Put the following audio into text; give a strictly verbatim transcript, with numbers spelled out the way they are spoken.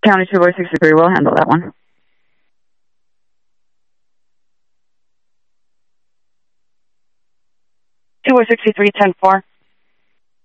County two four sixty-three will handle that one. two four sixty-three, ten four.